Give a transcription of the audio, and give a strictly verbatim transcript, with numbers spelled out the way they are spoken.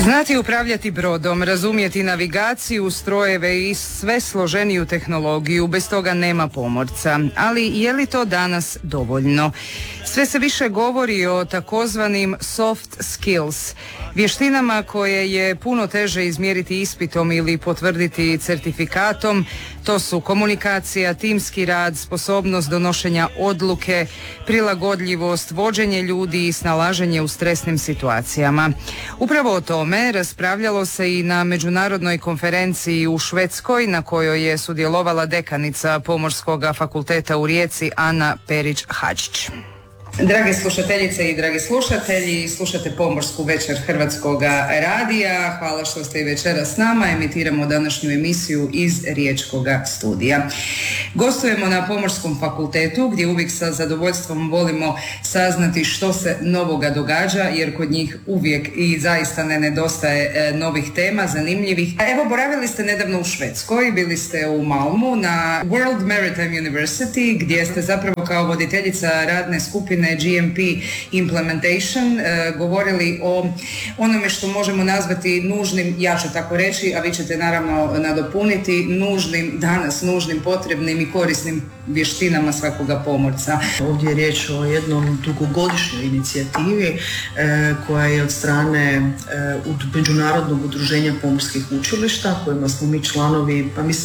Znati upravljati brodom, razumjeti navigaciju, strojeve i sve složeniju tehnologiju, bez toga nema pomorca. Ali je li to danas dovoljno? Sve se više govori o takozvanim soft skills, vještinama koje je puno teže izmjeriti ispitom ili potvrditi certifikatom. To su komunikacija, timski rad, sposobnost donošenja odluke, prilagodljivost, vođenje ljudi i snalaženje u stresnim situacijama. Upravo o tome raspravljalo se i na međunarodnoj konferenciji u Švedskoj, na kojoj je sudjelovala dekanica Pomorskog fakulteta u Rijeci Ana Perić-Hadžić. Drage slušateljice i dragi slušatelji, slušate Pomorsku večer Hrvatskog radija. Hvala što ste i večeras s nama. Emitiramo današnju emisiju iz Riječkog studija. Gostujemo na Pomorskom fakultetu gdje uvijek sa zadovoljstvom volimo saznati što se novoga događa, jer kod njih uvijek i zaista ne nedostaje novih tema, zanimljivih. Evo, boravili ste nedavno u Švedskoj, bili ste u Malmu na World Maritime University gdje ste zapravo kao voditeljica radne skupine G M P Implementation e, govorili o onome što možemo nazvati nužnim, ja ću tako reći, a vi ćete naravno nadopuniti, nužnim, danas nužnim, potrebnim i korisnim vještinama svakoga pomorca. Ovdje je riječ o jednom dugogodišnjoj inicijativi e, koja je od strane e, Međunarodnog udruženja pomorskih učilišta, kojima smo mi članovi, pa mislim